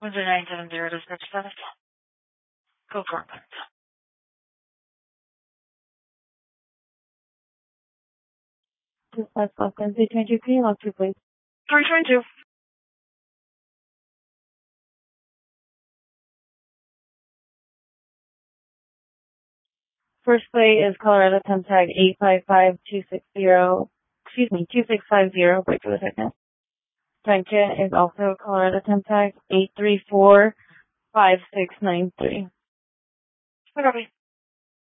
Windsor 970 to search 7. Go for it. 25 South Wednesday 22, can you log 2, please? 322. First play is Colorado temp tag 2650, wait for the second. Second is also Colorado temp tag 8345693. Copy.